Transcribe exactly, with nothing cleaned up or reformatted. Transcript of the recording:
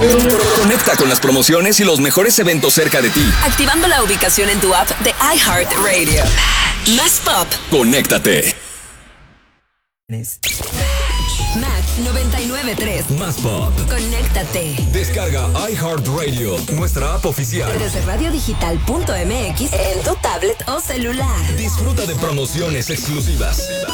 Conecta con las promociones y los mejores eventos cerca de ti. Activando la ubicación en tu app de iHeartRadio. Más pop. Conéctate. Match noventa y nueve punto tres. Más pop. Conéctate. Descarga iHeartRadio, nuestra app oficial. Desde radiodigital punto m x en tu tablet o celular. Disfruta de promociones exclusivas.